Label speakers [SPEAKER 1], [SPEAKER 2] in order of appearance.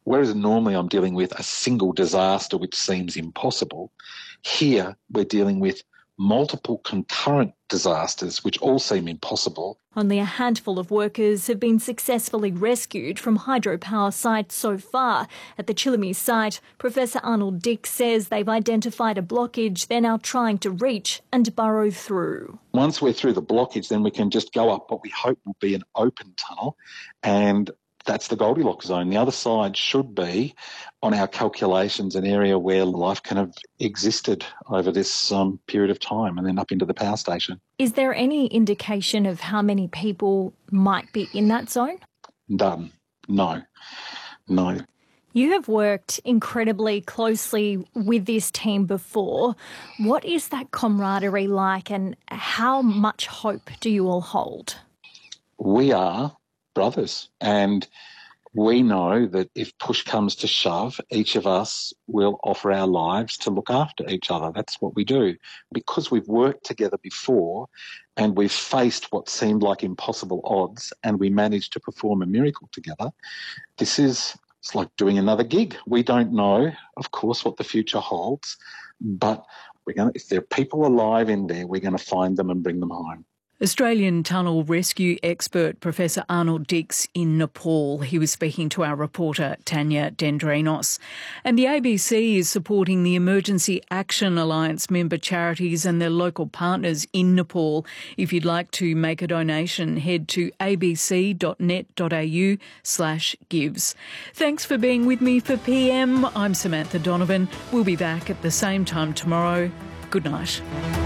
[SPEAKER 1] Whereas normally I'm dealing with a single disaster which seems impossible, here we're dealing with multiple concurrent disasters which all seem impossible.
[SPEAKER 2] Only a handful of workers have been successfully rescued from hydropower sites so far. At the Chillamy site, Professor Arnold Dix says they've identified a blockage they're now trying to reach and burrow through.
[SPEAKER 1] Once we're through the blockage, then we can just go up what we hope will be an open tunnel, and that's the Goldilocks zone. The other side should be, on our calculations, an area where life can have existed over this period of time, and then up into the power station.
[SPEAKER 2] Is there any indication of how many people might be in that zone?
[SPEAKER 1] None. No.
[SPEAKER 2] You have worked incredibly closely with this team before. What is that camaraderie like, and how much hope do you all hold?
[SPEAKER 1] We are brothers, and we know that if push comes to shove, each of us will offer our lives to look after each other. That's what we do. Because we've worked together before and we've faced what seemed like impossible odds and we managed to perform a miracle together, it's like doing another gig. We don't know, of course, what the future holds, but if there are people alive in there, we're going to find them and bring them home.
[SPEAKER 3] Australian tunnel rescue expert Professor Arnold Dix in Nepal. He was speaking to our reporter Tanya Dendrinos. And the ABC is supporting the Emergency Action Alliance member charities and their local partners in Nepal. If you'd like to make a donation, head to abc.net.au/gives. Thanks for being with me for PM. I'm Samantha Donovan. We'll be back at the same time tomorrow. Good night.